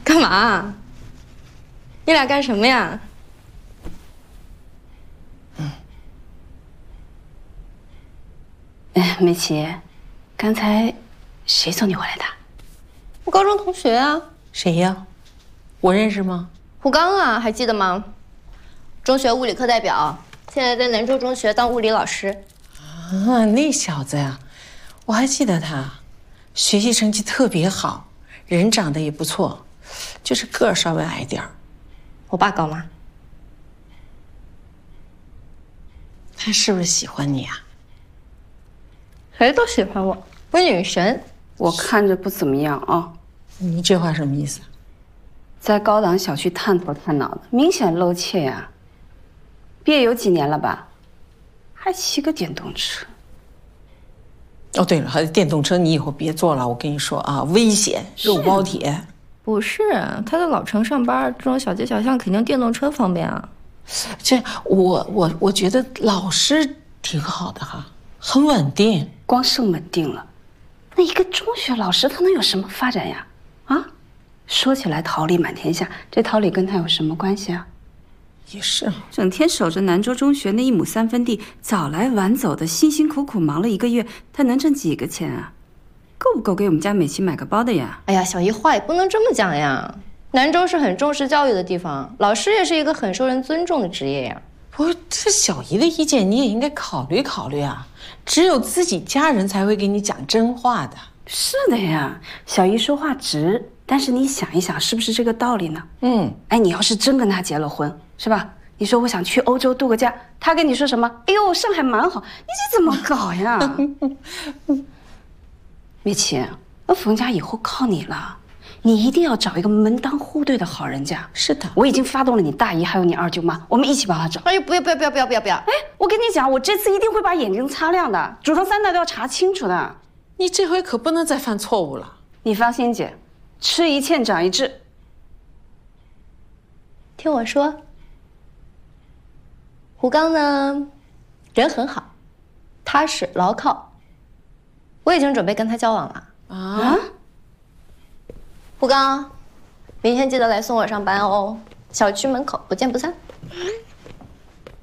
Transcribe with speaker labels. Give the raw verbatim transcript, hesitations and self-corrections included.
Speaker 1: 干嘛？你俩干什么呀？
Speaker 2: 嗯。哎，美琪，刚才谁送你回来的？
Speaker 1: 我高中同学啊。
Speaker 3: 谁呀？我认识吗？
Speaker 1: 胡刚啊，还记得吗？中学物理课代表，现在在南州中学当物理老师。
Speaker 3: 啊，那小子呀，我还记得他，学习成绩特别好，人长得也不错，就是个儿稍微矮点儿。
Speaker 1: 我爸高吗？
Speaker 3: 他是不是喜欢你啊？
Speaker 1: 谁都喜欢我，我女神。
Speaker 2: 我看着不怎么样啊。
Speaker 3: 你这话什么意思？
Speaker 2: 在高档小区探头探脑的，明显露怯呀。毕业有几年了吧？还骑个电动车。
Speaker 3: 哦，对了，电动车你以后别坐了，我跟你说啊，危险，肉包铁。
Speaker 1: 不是，他在老城上班，这种小街小巷肯定电动车方便啊。
Speaker 3: 这我我我觉得老师挺好的哈，很稳定。
Speaker 2: 光是稳定了，那一个中学老师他能有什么发展呀？啊，说起来桃李满天下，这桃李跟他有什么关系啊？
Speaker 3: 也是啊，
Speaker 2: 整天守着南州中学那一亩三分地，早来晚走的，辛辛苦苦忙了一个月，他能挣几个钱啊？够不够给我们家美琪买个包的呀？
Speaker 1: 哎呀，小姨话也不能这么讲呀。南州是很重视教育的地方，老师也是一个很受人尊重的职业呀。
Speaker 3: 不是，这小姨的意见你也应该考虑考虑啊。只有自己家人才会给你讲真话的。
Speaker 2: 是的呀，小姨说话直，但是你想一想，是不是这个道理呢？嗯，哎，你要是真跟他结了婚，是吧？你说我想去欧洲度个假，他跟你说什么？哎呦，上海蛮好，你这怎么搞呀？美琪，那冯家以后靠你了，你一定要找一个门当户对的好人家。
Speaker 3: 是的，
Speaker 2: 我已经发动了你大姨还有你二舅妈，我们一起帮他找。
Speaker 1: 哎呦，不要不要不要不要不要不要！
Speaker 2: 哎，我跟你讲，我这次一定会把眼睛擦亮的，祖宗三代都要查清楚的。
Speaker 3: 你这回可不能再犯错误了。
Speaker 2: 你放心姐，吃一堑长一智。
Speaker 1: 听我说，胡刚呢，人很好，踏实牢靠，我已经准备跟他交往了。
Speaker 3: 啊？
Speaker 1: 胡刚，明天记得来送我上班哦，小区门口不见不散。